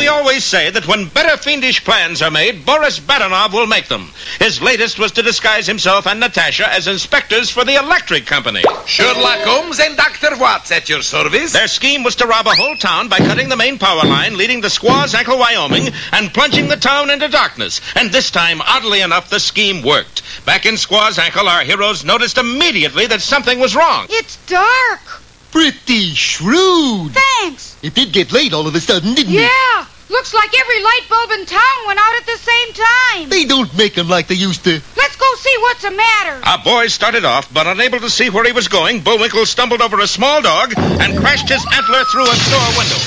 we always say that when better fiendish plans are made, Boris Badenov will make them. His latest was to disguise himself and Natasha as inspectors for the electric company. Sherlock Holmes and Dr. Watts at your service. Their scheme was to rob a whole town by cutting the main power line leading to Squaw's Ankle, Wyoming, and plunging the town into darkness. And this time, oddly enough, the scheme worked. Back in Squaw's Ankle, our heroes noticed immediately that something was wrong. It's dark. Pretty shrewd. Thanks. It did get late all of a sudden, didn't it? Yeah. Looks like every light bulb in town went out at the same time. They don't make them like they used to. Let's go see what's the matter. Our boy started off, but unable to see where he was going, Bullwinkle stumbled over a small dog and crashed his antler through a store window.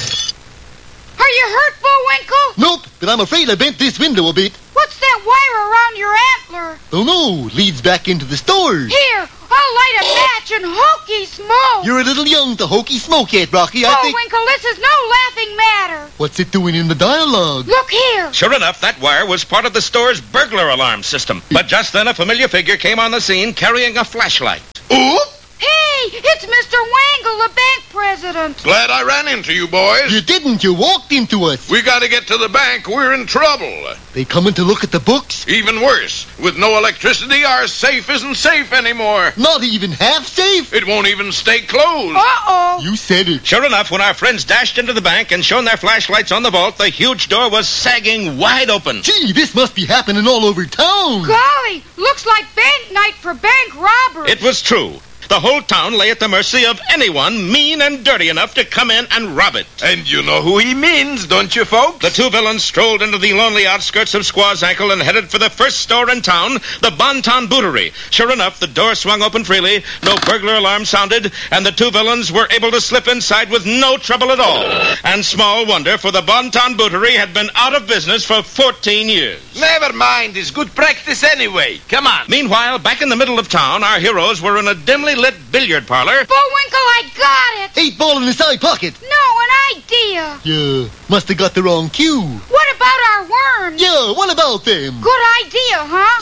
Are you hurt, Bullwinkle? Nope, but I'm afraid I bent this window a bit. What's that wire around your antler? Oh no, leads back into the stores. Here, I'll light a match and hokey smoke. You're a little young to hokey smoke yet, Rocky, I think. Bullwinkle, this is no laughing matter. What's it doing in the dialogue? Look here. Sure enough, that wire was part of the store's burglar alarm system. But just then a familiar figure came on the scene carrying a flashlight. Oop! Hey, it's Mr. Wangle, the bank president. Glad I ran into you, boys. You didn't, you walked into us. We gotta get to the bank. We're in trouble. They coming to look at the books? Even worse. With no electricity, our safe isn't safe anymore. Not even half safe? It won't even stay closed. Uh-oh. You said it. Sure enough, when our friends dashed into the bank and shone their flashlights on the vault, the huge door was sagging wide open. Gee, this must be happening all over town. Golly, looks like bank night for bank robbers. It was true. The whole town lay at the mercy of anyone mean and dirty enough to come in and rob it. And you know who he means, don't you, folks? The two villains strolled into the lonely outskirts of Squaw's Ankle and headed for the first store in town, the Bonton Bootery. Sure enough, the door swung open freely, no burglar alarm sounded, and the two villains were able to slip inside with no trouble at all. And small wonder, for the Bonton Bootery had been out of business for 14 years. Never mind, it's good practice anyway. Come on. Meanwhile, back in the middle of town, our heroes were in a dimly lit billiard parlor. Bullwinkle, I got it. 8 ball in the side pocket. No, an idea. Yeah, must have got the wrong cue. What about our worms? Yeah, what about them? Good idea, huh?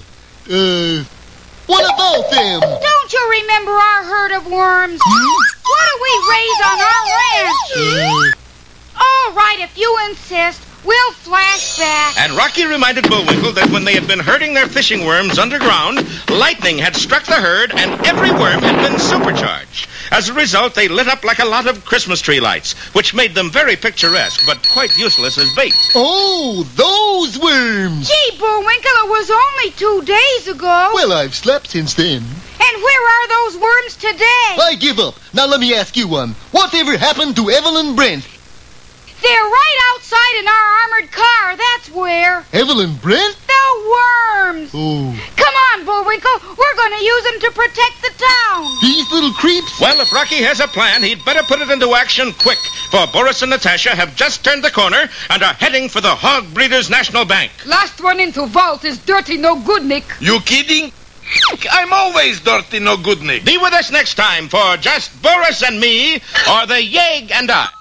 Yeah, what about them? Don't you remember our herd of worms? What do we raise on our ranch? All right, if you insist, we'll flash back. And Rocky reminded Bullwinkle that when they had been herding their fishing worms underground, lightning had struck the herd and every worm had been supercharged. As a result, they lit up like a lot of Christmas tree lights, which made them very picturesque, but quite useless as bait. Oh, those worms. Gee, Bullwinkle, it was only 2 days ago. Well, I've slept since then. And where are those worms today? I give up. Now let me ask you one. Whatever happened to Evelyn Brent? They're right outside in our armored car, that's where. Evelyn Brent? The worms. Oh. Come on, Bullwinkle. We're going to use them to protect the town. These little creeps? Well, if Rocky has a plan, he'd better put it into action quick, for Boris and Natasha have just turned the corner and are heading for the Hog Breeders National Bank. Last one into vault is dirty no good, Nick. You kidding? I'm always dirty no good, Nick. Be with us next time for Just Boris and Me, or the Yeg and I.